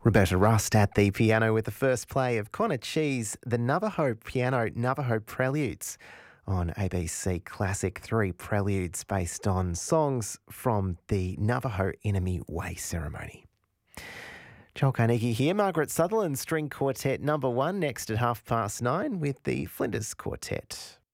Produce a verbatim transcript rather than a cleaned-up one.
Roberta Rust at the piano with the first play of Connor Cheese, the Navajo Piano Navajo Preludes on A B C Classic, three preludes based on songs from the Navajo Enemy Way ceremony. Joel Carnegie here, Margaret Sutherland String Quartet number one next at half past nine with the Flinders Quartet.